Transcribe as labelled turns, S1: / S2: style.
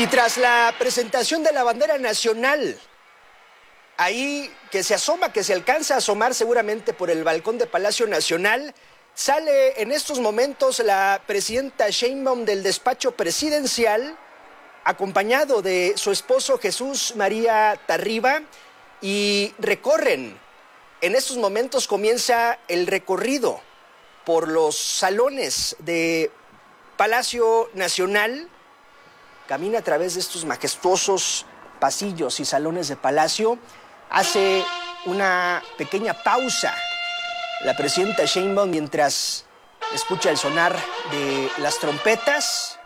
S1: Y tras la presentación de la bandera nacional, ahí que se asoma, que se alcanza a asomar seguramente por el balcón de Palacio Nacional, sale en estos momentos la presidenta Sheinbaum del despacho presidencial, acompañado de su esposo Jesús María Tarriba, y recorren. En estos momentos comienza el recorrido por los salones de Palacio Nacional. Camina a través de estos majestuosos pasillos y salones de Palacio. Hace una pequeña pausa la presidenta Sheinbaum mientras escucha el sonar de las trompetas.